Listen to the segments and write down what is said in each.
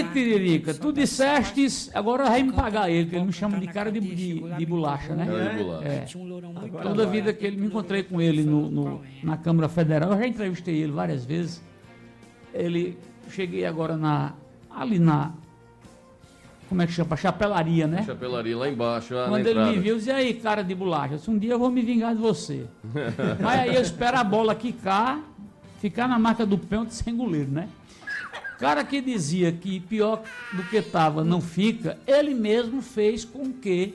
Aí, Tiririca, tu disseste, agora vai me pagar ele, que ele me chama de cara de bolacha, né? Cara de bolacha. É. Tinha um lourão muito Toda a vida que ele me encontrei com ele na Câmara Federal, eu já entrevistei ele várias vezes. Cheguei agora ali na, como é que chama? Chapelaria, né? Chapelaria lá embaixo, lá Quando na ele entrada. me viu, eu dizia, aí, cara de bolacha, um dia eu vou me vingar de você. Mas aí eu espero a bola quicar, ficar na marca do pênalti sem goleiro, né? O cara que dizia que pior do que estava não fica, ele mesmo fez com que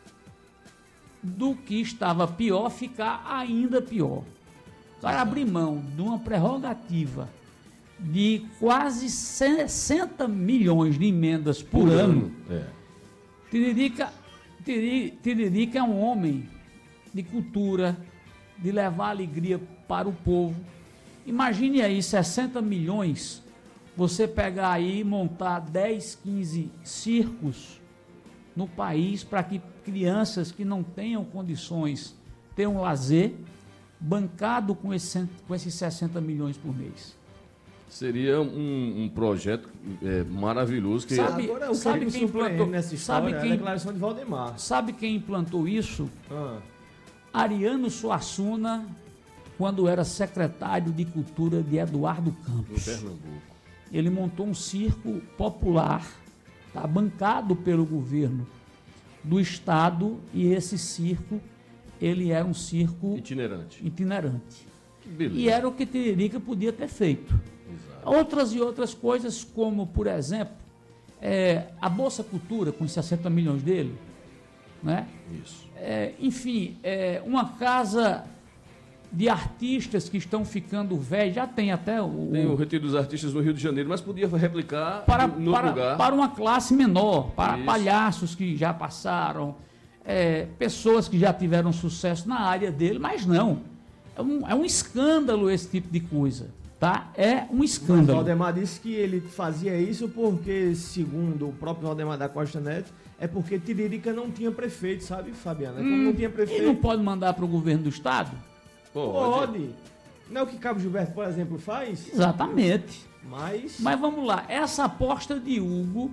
do que estava pior ficar ainda pior. O cara abrir mão de uma prerrogativa de quase 60 milhões de emendas por ano. É. Tiririca é um homem de cultura, de levar alegria para o povo. Imagine aí 60 milhões, você pegar aí e montar 10, 15 circos no país para que crianças que não tenham condições tenham lazer, bancado com esses 60 milhões por mês. Seria um projeto maravilhoso. Que Agora, o sabe que me quem surpreende implantou- nessa sabe história é quem- a declaração de Valdemar. Sabe quem implantou isso? Ah, Ariano Suassuna, quando era secretário de Cultura de Eduardo Em Campos. Pernambuco. Ele montou um circo popular, tá, bancado pelo governo do estado, e esse circo, ele era um circo Itinerante. itinerante. Que beleza. E era o que Tiririca podia ter feito. Exato. Outras e outras coisas, como, por exemplo, a Bolsa Cultura, com 60 milhões dele, né? Isso. Enfim, uma casa de artistas que estão ficando velhos, já tem até Tem o Retiro dos Artistas no Rio de Janeiro, mas podia replicar para, no para, lugar. para uma classe menor, para Isso. palhaços que já passaram, pessoas que já tiveram sucesso na área dele, mas não. É um escândalo esse tipo de coisa, tá? É um mas escândalo. Valdemar disse que ele fazia isso porque, segundo o próprio Valdemar da Costa Neto, é porque Tiririca não tinha prefeito, sabe, Fabiana? Como não tinha E não prefeito, pode mandar para o governo do estado? pode. Não é o que Cabo Gilberto, por exemplo, faz? Exatamente. Mas Mas vamos lá, essa aposta de Hugo,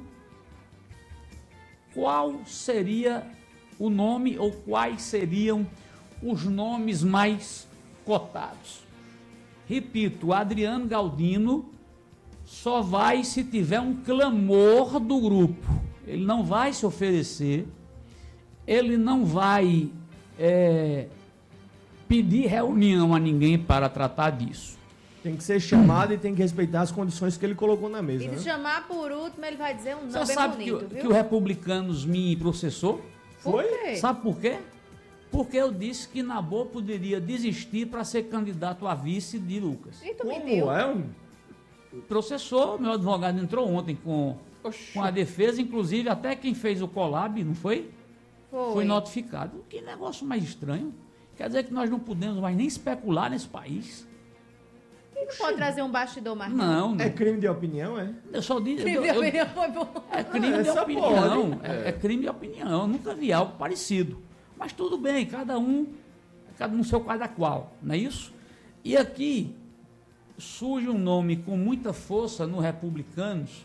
qual seria o nome ou quais seriam os nomes mais cotados? Repito, Adriano Galdino só vai se tiver um clamor do grupo. Ele não vai se oferecer, ele não vai pedir reunião a ninguém para tratar disso. tem que ser chamado e tem que respeitar as condições que ele colocou na mesa, E né? se chamar por último, ele vai dizer um Você não bem sabe bonito, que viu? o Republicanos me processou? Por Foi? quê? Sabe por quê? Porque eu disse que Nabor poderia desistir para ser candidato a vice de Lucas. E tu mentiu? Como é? Processou, meu advogado entrou ontem com a defesa, inclusive até quem fez o collab, não foi? Foi notificado. Que negócio mais estranho. Quer dizer que nós não podemos mais nem especular nesse país. E não pode trazer um bastidor mais Não, não. É crime de opinião, é? Eu só disse. Crime de opinião foi bom. É crime de Essa opinião. pode. É crime de opinião. Eu nunca vi algo parecido. Mas tudo bem, cada um seu cada qual, não é isso? E aqui surge um nome com muita força no Republicanos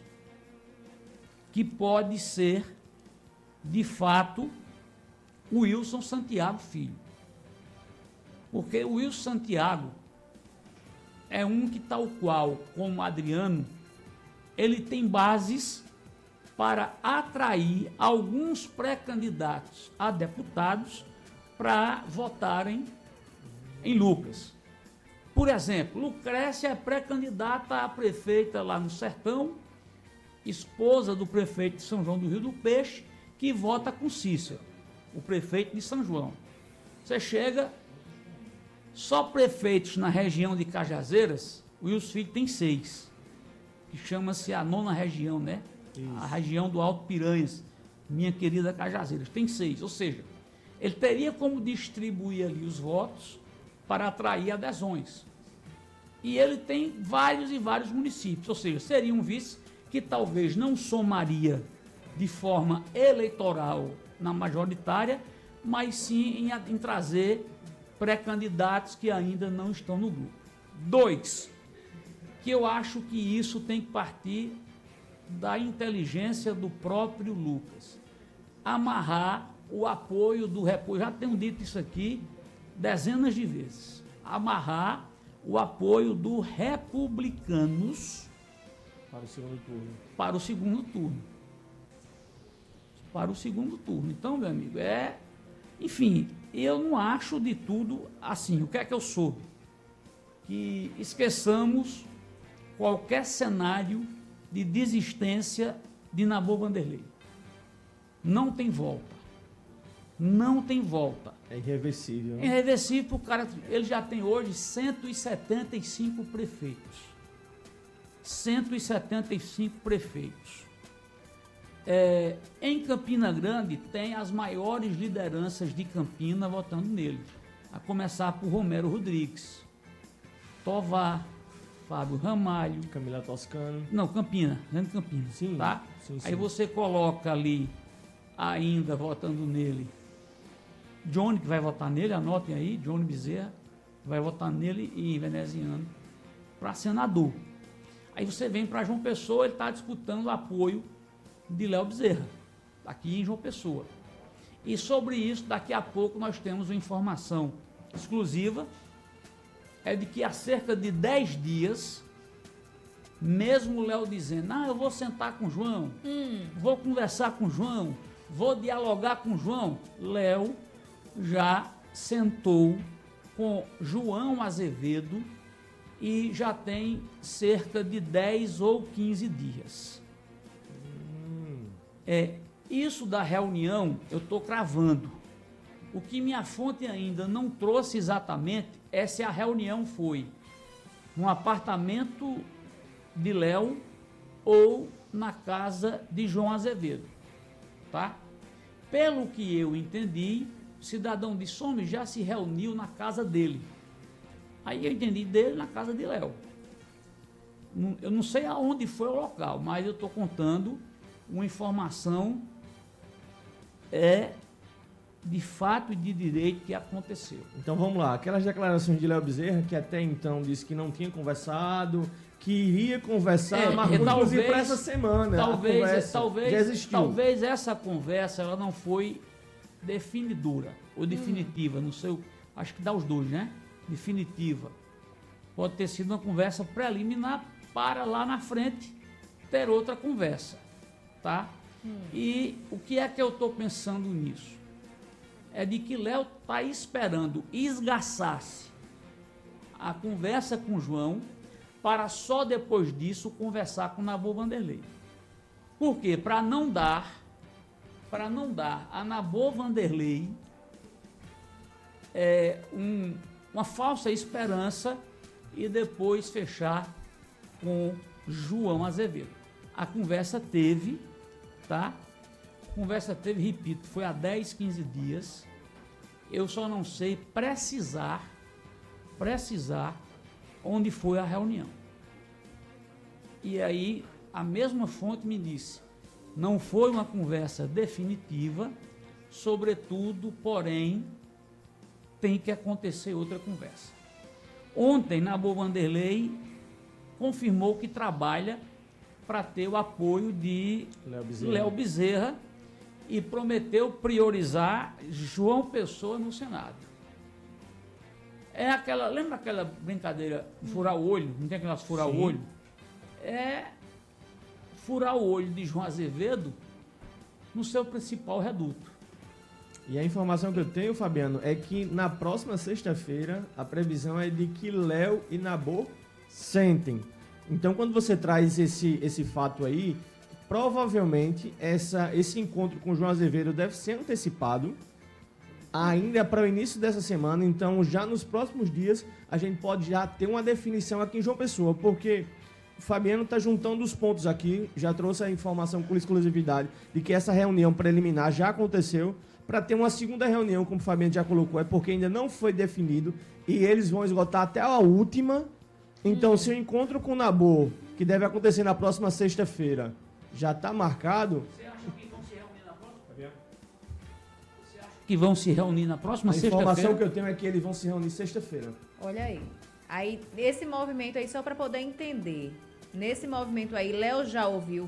que pode ser, de fato, o Wilson Santiago Filho. Porque o Wilson Santiago é um que, tal qual como Adriano, ele tem bases para atrair alguns pré-candidatos a deputados para votarem em Lucas. Por exemplo, Lucrécia é pré-candidata a prefeita lá no Sertão, esposa do prefeito de São João do Rio do Peixe, que vota com Cícero, o prefeito de São João. Você chega, só prefeitos na região de Cajazeiras, o Wilson Filho tem 6, que chama-se a 9ª região, né? A região do Alto Piranhas, minha querida Cajazeiras, tem 6, ou seja, ele teria como distribuir ali os votos para atrair adesões. E ele tem vários e vários municípios, ou seja, seria um vice que talvez não somaria de forma eleitoral na majoritária, mas sim em trazer pré-candidatos que ainda não estão no grupo. 2, que eu acho que isso tem que partir da inteligência do próprio Lucas. Amarrar o apoio do já tenho dito isso aqui dezenas de vezes. Amarrar o apoio do Republicanos Para o segundo turno. para o segundo turno. Para o segundo turno. Então, meu amigo, enfim, eu não acho de tudo assim. O que é que eu soube? Que esqueçamos qualquer cenário de desistência de Nabor Vanderlei. Não tem volta. Não tem volta. É irreversível. É irreversível, o cara, ele já tem hoje 175 prefeitos. 175 prefeitos. Em Campina Grande tem as maiores lideranças de Campina votando nele. A começar por Romero Rodrigues, Tovar, Fábio Ramalho. Camila Toscano. Não, Campina, Grande Campina. Sim, Tá? sim, sim. Aí você coloca ali, ainda votando nele, Johnny, que vai votar nele, anotem aí, Johnny Bezerra, vai votar nele e veneziano para senador. Aí você vem para João Pessoa, ele está disputando o apoio de Léo Bezerra, aqui em João Pessoa. E sobre isso, daqui a pouco nós temos uma informação exclusiva, é de que há cerca de 10 dias, mesmo o Léo dizendo, eu vou sentar com o João, vou conversar com o João, vou dialogar com o João, Léo já sentou com João Azevedo e já tem cerca de 10 ou 15 dias. Isso da reunião eu estou cravando. O que minha fonte ainda não trouxe exatamente é se a reunião foi no apartamento de Léo ou na casa de João Azevedo, tá? Pelo que eu entendi, o cidadão de Some já se reuniu na casa dele. Aí eu entendi dele na casa de Léo. Eu não sei aonde foi o local, mas eu estou contando uma informação de fato e de direito que aconteceu. Então vamos lá, aquelas declarações de Léo Bezerra, que até então disse que não tinha conversado, que iria conversar, mas inclusive para essa semana. Talvez já existiu. Talvez essa conversa ela não foi definidora ou definitiva, não sei, acho que dá os dois, né? Definitiva. Pode ter sido uma conversa preliminar para lá na frente ter outra conversa, tá? E o que é que eu estou pensando nisso? É de que Léo está esperando esgaçar-se a conversa com João para só depois disso conversar com Nabor Vanderlei. Por quê? Para não dar a Nabor Vanderlei uma falsa esperança e depois fechar com João Azevedo. A conversa teve, tá? Repito, foi há 10, 15 dias. Eu só não sei precisar onde foi a reunião. E aí, a mesma fonte me disse, não foi uma conversa definitiva, sobretudo, porém, tem que acontecer outra conversa. Ontem, Nabor Vanderlei confirmou que trabalha para ter o apoio de Léo Bezerra e prometeu priorizar João Pessoa no Senado. Lembra aquela brincadeira de furar o olho? Não tem aquelas furar o olho? Furar o olho de João Azevedo no seu principal reduto. E a informação que eu tenho, Fabiano, é que na próxima sexta-feira a previsão é de que Léo e Nabor sentem. Então, quando você traz esse fato aí, provavelmente esse encontro com João Azevedo deve ser antecipado ainda para o início dessa semana. Então, já nos próximos dias, a gente pode já ter uma definição aqui em João Pessoa, porque o Fabiano está juntando os pontos aqui, já trouxe a informação com exclusividade de que essa reunião preliminar já aconteceu. Para ter uma segunda reunião, como o Fabiano já colocou, é porque ainda não foi definido e eles vão esgotar até a última. Então, se o encontro com o Nabor, que deve acontecer na próxima sexta-feira, já está marcado... Você acha que vão se reunir na próxima? Você acha que vão se reunir na próxima sexta-feira? A informação que eu tenho é que eles vão se reunir sexta-feira. Olha aí. Aí, nesse movimento aí, só para poder entender, nesse movimento aí, Léo já ouviu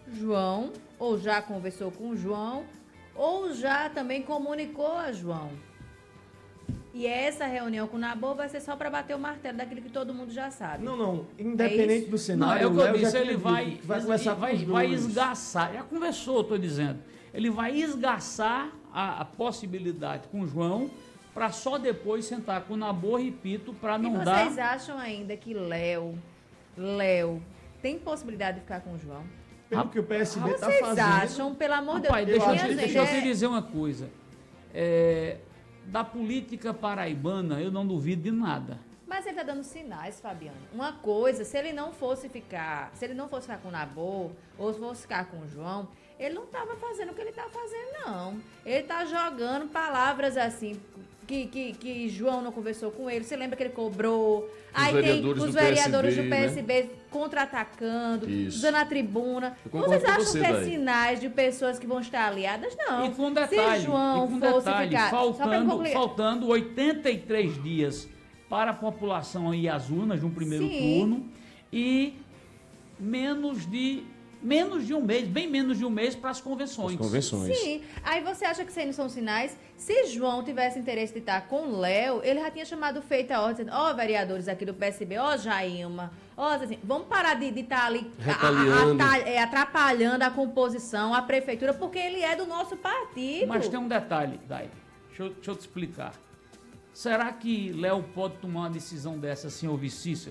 João, ou já conversou com o João, ou já também comunicou a João. E essa reunião com o Nabor vai ser só para bater o martelo daquilo que todo mundo já sabe. Não. Independente do Não, cenário, é o que o Léo eu já disse, ele tinha vai, dito que vai conversar com os vai dois. esgaçar. Já conversou, estou dizendo. Ele vai esgaçar a possibilidade com o João para só depois sentar com o Nabor, repito, para E não vocês dar... acham ainda que Léo tem possibilidade de ficar com o João? Pelo que o PSB está Vocês fazendo. acham, pelo amor de Deus? Rapaz, Minha deixa eu gente, te dizer uma coisa. Da política paraibana, eu não duvido de nada. Mas ele tá dando sinais, Fabiano. Uma coisa, se ele não fosse ficar com o Nabor, ou se fosse ficar com o João, ele não tava fazendo o que ele tá fazendo, não. Ele tá jogando palavras assim, que João não conversou com ele. Você lembra que ele cobrou? Aí tem vereadores os do vereadores PSB, do PSB contra-atacando, Isso. usando a tribuna. Eu concordo Vocês com acham você, que é Dai. sinais de pessoas que vão estar aliadas? Não. E com detalhe, se João fosse ficar... só pra me concluir. faltando 83 dias para a população ir às urnas de um primeiro Sim. turno e menos de um mês, bem menos de um mês para as convenções. As convenções. Sim, aí você acha que isso aí não são sinais? Se João tivesse interesse de estar com o Léo, ele já tinha chamado feita a ordem, dizendo, vereadores aqui do PSB, Jailma, assim, vamos parar de estar ali Retaliando. atrapalhando a composição, a prefeitura, porque ele é do nosso partido. Mas tem um detalhe, Dai, deixa eu te explicar. Será que Léo pode tomar uma decisão dessa sem ouvir Cícero?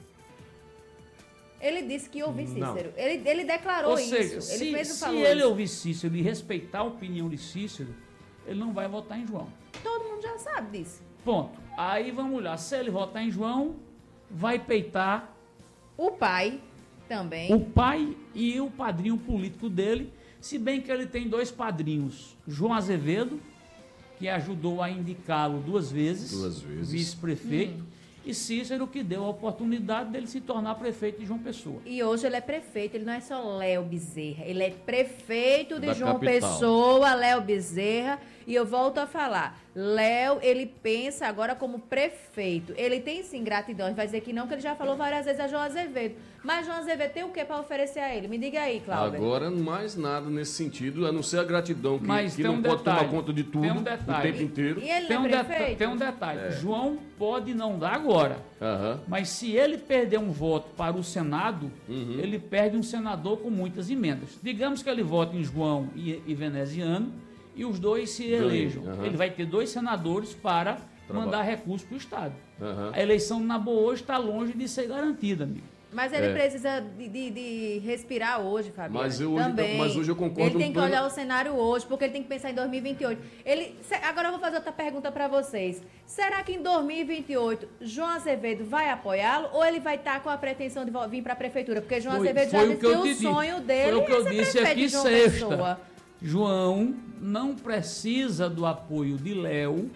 Ele disse que ouviu Não. Cícero. Ele declarou Ou seja, isso. Ele mesmo se falou ele isso. ouvir Cícero e respeitar a opinião de Cícero, ele não vai votar em João. Todo mundo já sabe disso. Ponto. Aí vamos lá. Se ele votar em João, vai peitar O pai também. o pai e o padrinho político dele, se bem que ele tem dois padrinhos. João Azevedo, que ajudou a indicá-lo duas vezes. Vice-prefeito. E Cícero, que deu a oportunidade dele se tornar prefeito de João Pessoa. E hoje ele é prefeito, ele não é só Léo Bezerra, ele é prefeito de Da João capital. Pessoa, Léo Bezerra, e eu volto a falar, Léo, ele pensa agora como prefeito, ele tem sim gratidão, ele vai dizer que não, que ele já falou várias vezes a João Azevedo, mas João Azevedo tem o que para oferecer a ele? Me diga aí, Cláudio. Agora, mais nada nesse sentido, a não ser a gratidão, que Mas tem não um pode detalhe, tomar conta de tudo tem um o detalhe. tempo inteiro. E ele Tem não um, é prefeito? tem um detalhe. João pode não dar agora. Aham. Mas se ele perder um voto para o Senado, Uhum. ele perde um senador com muitas emendas. Digamos que ele vote em João e Veneziano e os dois se Ganhe, elejam. aham. Ele vai ter dois senadores para Trabalho. mandar recurso para o Estado. Aham. A eleição na boa hoje está longe de ser garantida, amigo. Mas ele É. precisa de respirar hoje, Fabiano. Mas hoje eu concordo Ele tem que plena- olhar o cenário hoje, porque ele tem que pensar em 2028. Agora eu vou fazer outra pergunta para vocês. Será que em 2028 João Azevedo vai apoiá-lo ou ele vai estar com a pretensão de vir para a prefeitura? Porque João Azevedo já disse que o sonho dele foi o que é eu ser disse prefeito aqui de João sexta. Pessoa. João não precisa do apoio de Léo,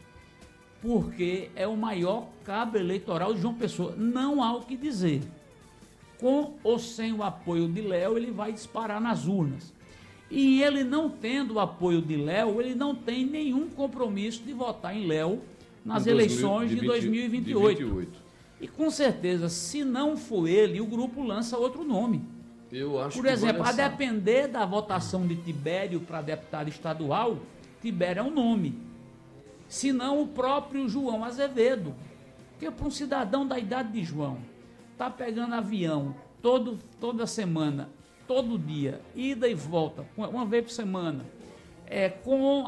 porque é o maior cabo eleitoral de João Pessoa. Não há o que dizer. Com ou sem o apoio de Léo, ele vai disparar nas urnas. E ele não tendo o apoio de Léo, ele não tem nenhum compromisso de votar em Léo nas Em eleições de 2028. 2028. E com certeza, se não for ele, o grupo lança outro nome. Eu acho Por que exemplo, vai a lançar. depender da votação de Tibério para deputado estadual, Tibério é um nome. Se não, o próprio João Azevedo. Porque para um cidadão da idade de João, tá pegando avião toda semana, todo dia, ida e volta, uma vez por semana, com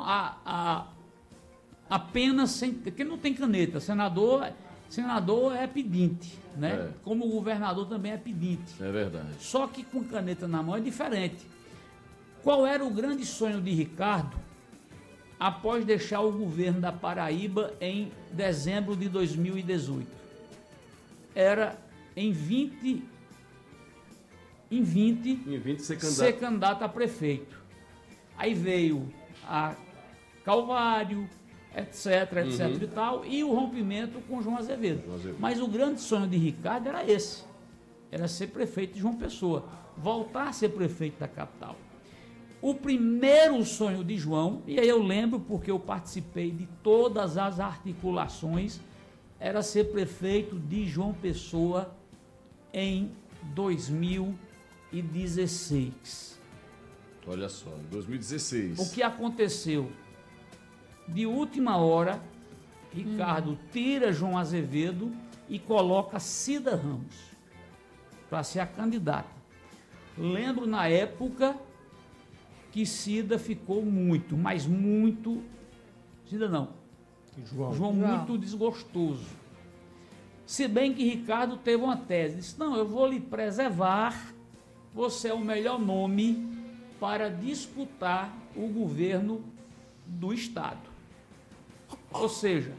apenas sem, que não tem caneta, senador é pedinte, né? É. Como o governador também é pedinte. É verdade. Só que com caneta na mão é diferente. Qual era o grande sonho de Ricardo após deixar o governo da Paraíba em dezembro de 2018? Era em 20 Em 20 ser candidato a prefeito. Aí veio a Calvário, etc e tal, e o rompimento com João Azevedo. Mas o grande sonho de Ricardo era esse, era ser prefeito de João Pessoa, voltar a ser prefeito da capital. O primeiro sonho de João, e aí eu lembro porque eu participei de todas as articulações, era ser prefeito de João Pessoa em 2018. 2016. Olha só, em 2016. O que aconteceu? De última hora, Ricardo tira João Azevedo e coloca Cida Ramos para ser a candidata. Lembro na época que Cida ficou muito, mas muito... Cida não. João muito desgostoso. Se bem que Ricardo teve uma tese, disse, não, eu vou lhe preservar, você é o melhor nome para disputar o governo do Estado. Ou seja,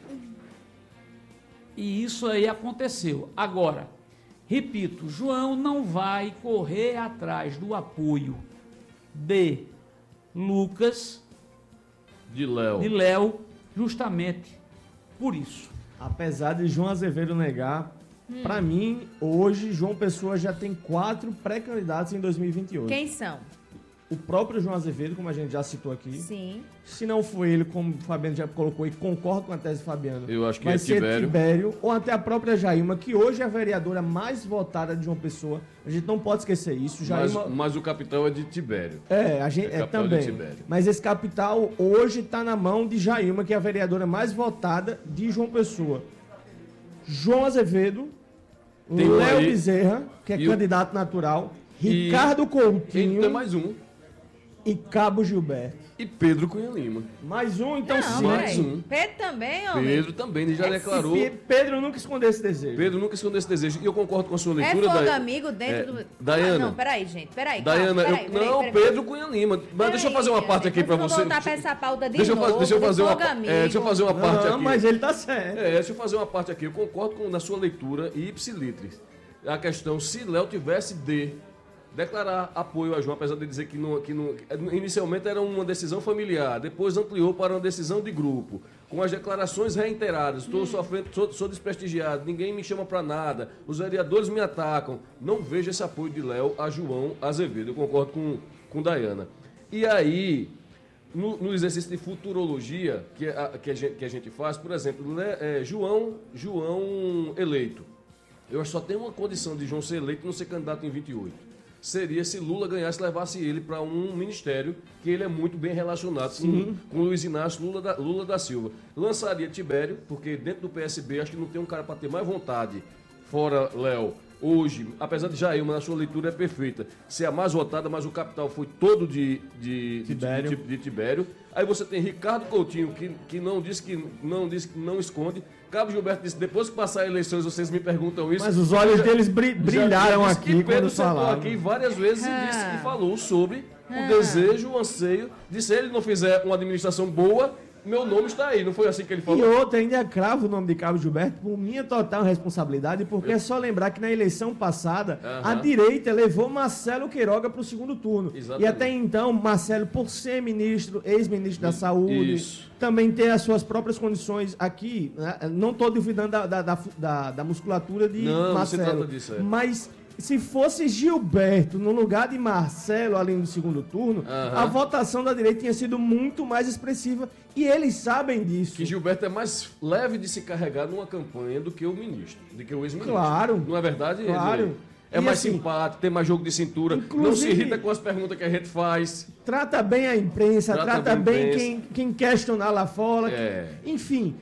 e isso aí aconteceu. Agora, repito, João não vai correr atrás do apoio de Lucas, De Léo. de Léo, justamente por isso. Apesar de João Azevedo negar, pra mim, hoje, João Pessoa já tem 4 pré-candidatos em 2028. Quem são? O próprio João Azevedo, como a gente já citou aqui. Sim. Se não for ele, como o Fabiano já colocou, e concordo com a tese do Fabiano, Eu acho que vai é ser Tibério. Tibério, ou até a própria Jailma, que hoje é a vereadora mais votada de João Pessoa. A gente não pode esquecer isso. Jailma, Mas o capital é de Tibério. a gente É capital de também. Tibério. Mas esse capital hoje está na mão de Jailma, que é a vereadora mais votada de João Pessoa. João Azevedo, Tem um Léo aí, Bezerra, que é e o- candidato natural, e- Ricardo E Coutinho tem mais um. e Cabo Gilberto. E Pedro Cunha Lima. Mais um, então Não, sim. mais peraí. um. Pedro também, homem. Pedro também, ele já declarou. Pedro nunca escondeu esse desejo. Pedro nunca escondeu esse desejo. E eu concordo com a sua É leitura, fogo Daiane. amigo dentro do... Daiana. Ah, não, peraí, gente. Peraí, Daiana, calma, peraí. Pedro Cunha Lima. Mas deixa eu fazer uma parte aqui pra você. Vamos voltar pra essa pauta de Deixa eu novo. deixa eu fazer uma, fogo amigo. deixa eu fazer uma parte Não, aqui. mas ele tá certo. Deixa eu fazer uma parte aqui. Eu concordo na sua leitura e ipsilitris. A questão, se Léo tivesse de declarar apoio a João, apesar de dizer que inicialmente era uma decisão familiar, depois ampliou para uma decisão de grupo, com as declarações reiteradas, estou sofrendo, sou desprestigiado, ninguém me chama para nada, os vereadores me atacam. Não vejo esse apoio de Léo a João Azevedo. Eu concordo com Daiana. E aí, no exercício de futurologia que a gente faz, por exemplo, João eleito. Eu só tenho uma condição de João ser eleito e não ser candidato em 28. Seria se Lula ganhasse e levasse ele para um ministério que ele é muito bem relacionado com Luiz Inácio Lula da Silva. Lançaria Tibério, porque dentro do PSB acho que não tem um cara para ter mais vontade, fora Léo, hoje, apesar de Jailma, na sua leitura é perfeita, ser a mais votada, mas o capital foi todo de Tibério. Aí você tem Ricardo Coutinho, que não não esconde. Cabo Gilberto disse, depois que passar as eleições, vocês me perguntam isso. Mas os olhos deles brilharam disse aqui que Pedro quando sentou falaram. aqui várias vezes e disse que falou sobre o desejo, o anseio de se ele não fizer uma administração boa, meu nome está aí. Não foi assim que ele E falou? outra, ainda cravo o nome de Cabo Gilberto por minha total responsabilidade, porque é só lembrar que na eleição passada, a direita levou Marcelo Queiroga para o segundo turno. Exatamente. E até então, Marcelo, por ser ministro, ex-ministro da Saúde, Isso. também ter as suas próprias condições aqui, né? Não estou duvidando da musculatura de Não, não se Marcelo. trata disso, é. Mas se fosse Gilberto no lugar de Marcelo ali no segundo turno, a votação da direita tinha sido muito mais expressiva. E eles sabem disso. Que Gilberto é mais leve de se carregar numa campanha do que o ministro, do que o ex-ministro. Claro. Não é verdade? Claro. É E mais assim, simpático, tem mais jogo de cintura, não se inclusive, irrita com as perguntas que a gente faz. Trata bem a imprensa, trata bem a bem imprensa. quem questionar lá fora. É. Enfim,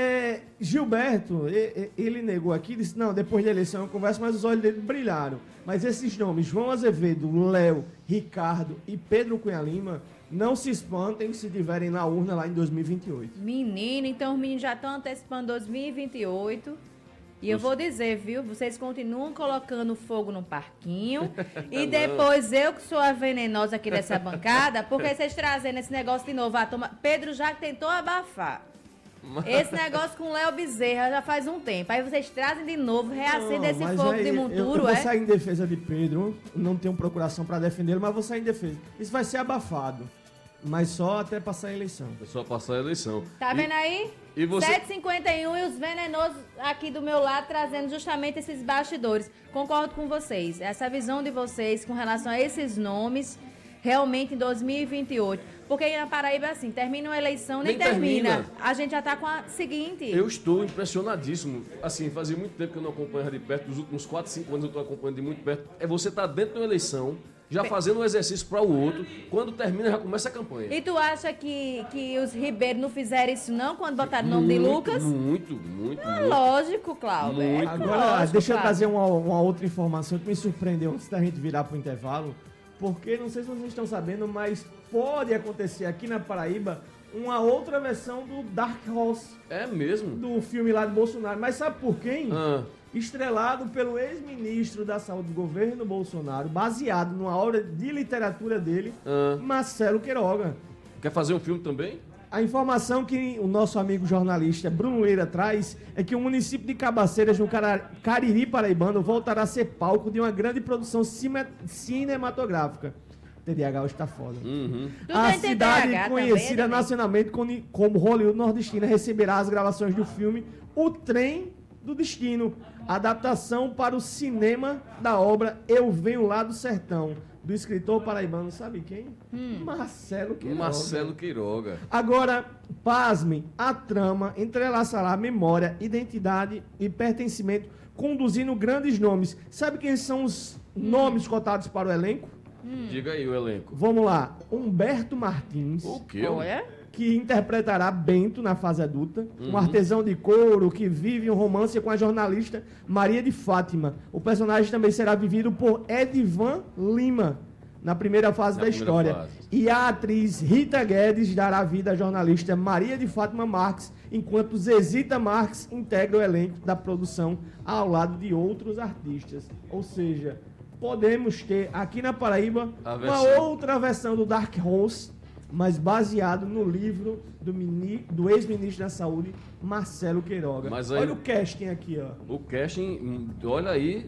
Gilberto, ele negou aqui, disse, não, depois da eleição eu converso, mas os olhos dele brilharam. Mas esses nomes, João Azevedo, Léo, Ricardo e Pedro Cunha Lima, não se espantem se estiverem na urna lá em 2028. Menino, então os meninos já estão antecipando 2028. E eu vou dizer, viu? Vocês continuam colocando fogo no parquinho. E depois eu que sou a venenosa aqui dessa bancada, porque vocês trazendo esse negócio de novo. Pedro já tentou abafar. Esse negócio com o Léo Bezerra já faz um tempo. Aí vocês trazem de novo, reacendem esse mas fogo aí de eu monturo, vou é? sair em defesa de Pedro, não tenho procuração para defendê-lo, mas vou sair em defesa. Isso vai ser abafado, mas só até passar a eleição. É só passar a eleição. Tá vendo aí? E você... 7h51 e os venenosos aqui do meu lado trazendo justamente esses bastidores. Concordo com vocês. Essa visão de vocês com relação a esses nomes realmente em 2028. Porque aí na Paraíba é assim, termina uma eleição, nem Nem termina. A gente já está com a seguinte. Eu estou impressionadíssimo. Assim, fazia muito tempo que eu não acompanho de perto, nos últimos 4, 5 anos eu estou acompanhando de muito perto. É você estar dentro de uma eleição, já fazendo um exercício para o outro, quando termina já começa a campanha. E tu acha que os Ribeiro não fizeram isso não, quando botaram o nome de Lucas? Muito. Lógico, Cláudio. Muito. É Agora, lógico, deixa eu Cláudio. trazer uma outra informação que me surpreendeu antes da gente virar para o intervalo, porque não sei se vocês estão sabendo, mas pode acontecer aqui na Paraíba uma outra versão do Dark Horse, É mesmo? do filme lá de Bolsonaro. Mas sabe por quem? Ah, Estrelado pelo ex-ministro da Saúde do governo Bolsonaro, baseado numa obra de literatura dele, Marcelo Queiroga. quer fazer um filme também? A informação que o nosso amigo jornalista Bruno Leira traz é que o município de Cabaceiras, no Cariri paraibano, voltará a ser palco de uma grande produção cinematográfica. TDAH está foda. Tu A tem cidade, TDAH conhecida também, nacionalmente como Hollywood nordestina, receberá as gravações do filme O Trem do Destino, adaptação para o cinema da obra Eu Venho Lá do Sertão, do escritor paraibano, sabe quem? Marcelo Queiroga. Marcelo Queiroga. Agora, pasmem, a trama entrelaçará memória, identidade e pertencimento, conduzindo grandes nomes. Sabe quem são os nomes cotados para o elenco? Diga aí o elenco. Vamos lá. Humberto Martins, O quê? Olha. que interpretará Bento na fase adulta, um artesão de couro que vive um romance com a jornalista Maria de Fátima. O personagem também será vivido por Edivan Lima, na primeira fase Na da primeira história. fase. E a atriz Rita Guedes dará vida à jornalista Maria de Fátima Marques, enquanto Zezita Marques integra o elenco da produção ao lado de outros artistas. Ou seja, podemos ter aqui na Paraíba A uma versão. outra versão do Dark Horse, mas baseado no livro do ex-ministro da Saúde, Marcelo Queiroga. Mas aí- Olha o casting aqui, ó. O casting, olha aí,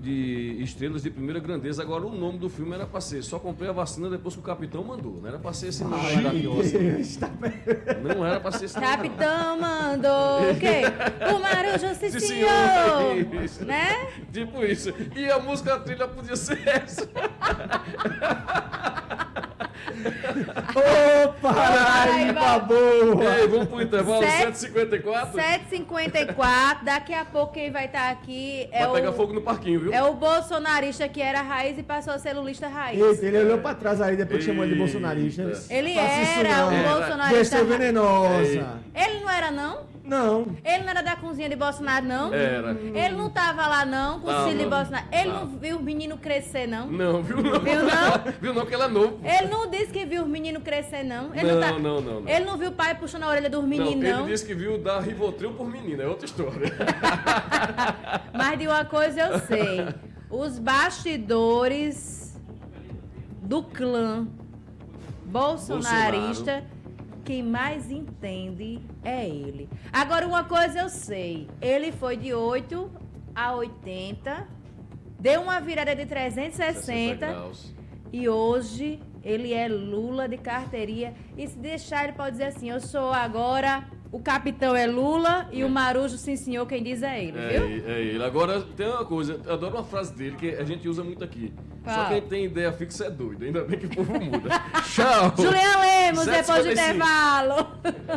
de estrelas de primeira grandeza. Agora, o nome do filme era pra ser Só Comprei a Vacina Depois que o Capitão Mandou. Não era pra ser esse nome maravilhoso. Deus, tá bem. Não era pra ser esse nome. Capitão mandou o quê? O Marujo se Sim, senhor. senhor. Isso. Né? Tipo isso. E a música, a trilha podia ser essa. Ô, Paraíba boa! Ei, vamos pro intervalo, Sete- 7h54. 7h54, daqui a pouco quem vai estar aqui é Vai pegar o, fogo no parquinho, viu? é o bolsonarista que era raiz e passou a ser lulista raiz. Eita, ele olhou pra trás aí, depois chamou ele de bolsonarista. Ele Faça isso era não. um Era. bolsonarista Besta raiz. venenosa. Ele não era, não? Não. Ele não era da cozinha de Bolsonaro, não? Era. Ele não tava lá, não, com o Tava. filho de Bolsonaro. Ele Tava. não viu os meninos crescer, não? Não, viu não? Viu não? Viu não, que ele é novo. Ele não disse que viu os meninos crescer, não. Ele Não, não. Ele não viu o pai puxando a orelha dos meninos, Não, não. ele disse que viu dar Rivotril por menina, é outra história. Mas de uma coisa eu sei. Os bastidores do clã bolsonarista, quem mais entende é ele. Agora, uma coisa eu sei. Ele foi de 8 a 80, deu uma virada de 360 graus. e hoje ele é Lula de carteirinha. E se deixar, ele pode dizer assim, eu sou agora... O capitão é Lula e o Marujo, sim senhor, quem diz é ele, viu? É ele. Agora, tem uma coisa, eu adoro uma frase dele que a gente usa muito aqui. Só Qual? quem tem ideia fixa é doido. Ainda bem que o povo muda. Tchau! Julian Lemos, 7h55. depois do intervalo.